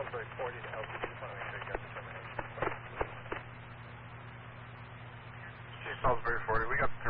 Salisbury 40 to LTD. Just want to make sure you got determination. Chief Salisbury 40, we got